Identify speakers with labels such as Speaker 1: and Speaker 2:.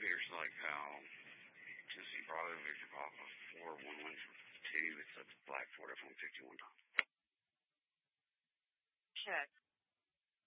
Speaker 1: appears like Tennessee Bravo Victor Papa 4112. It's a black Ford F-151.
Speaker 2: Check.